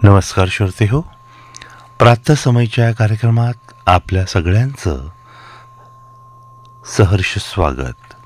नमस्कार श्रोते हो, प्रातः समयच्या कार्यक्रमात आपल्या सगळ्यांचं सहर्ष स्वागत.